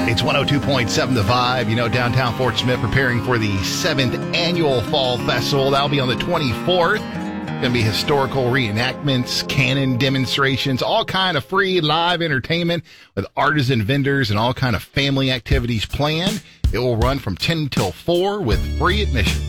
It's 102.7 The Vibe. You know, downtown Fort Smith preparing for the 7th annual Fall Festival. That'll be on the 24th. Going to be historical reenactments, cannon demonstrations, all kind of free live entertainment with artisan vendors and all kind of family activities planned. It will run from 10 till 4 with free admission.